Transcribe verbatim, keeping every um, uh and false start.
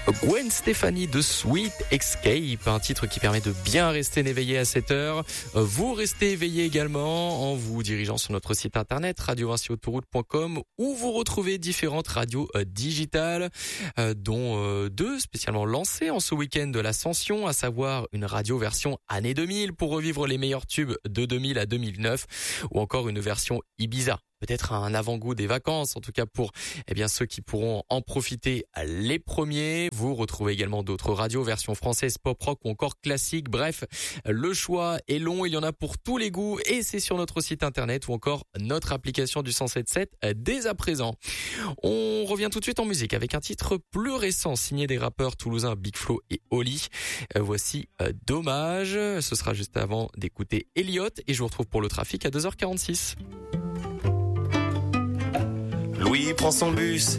Gwen Stefani de Sweet Escape, un titre qui permet de bien rester éveillé à cette heure. Vous restez éveillé également en vous dirigeant sur notre site internet radio vinci autoroute point com où vous retrouvez différentes radios digitales, dont deux spécialement lancées en ce week-end de l'Ascension, à savoir une radio version année deux mille pour revivre les meilleurs tubes de deux mille à deux mille neuf, ou encore une version Ibiza. Peut-être un avant-goût des vacances, en tout cas pour eh bien ceux qui pourront en profiter les premiers. Vous retrouvez également d'autres radios, version française, pop rock ou encore classique. Bref, le choix est long, il y en a pour tous les goûts et c'est sur notre site internet ou encore notre application du cent sept sept dès à présent. On revient tout de suite en musique avec un titre plus récent signé des rappeurs toulousains Big Flo et Oli. Voici Dommage. Ce sera juste avant d'écouter Elliot et je vous retrouve pour le trafic à deux heures quarante-six. Louis prend son bus